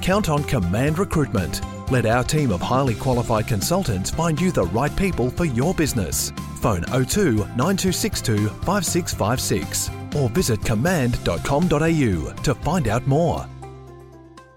count on Command Recruitment. Let our team of highly qualified consultants find you the right people for your business. Phone 02 9262 5656 or visit command.com.au to find out more.